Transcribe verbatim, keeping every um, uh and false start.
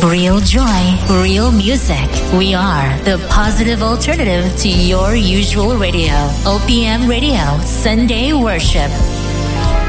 real joy, real music. We are the positive alternative to your usual radio. O P M Radio, Sunday Worship.